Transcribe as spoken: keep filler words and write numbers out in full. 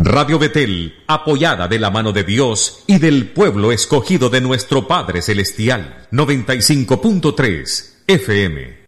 Radio Betel, apoyada de la mano de Dios y del pueblo escogido de nuestro Padre Celestial. noventa y cinco punto tres F M.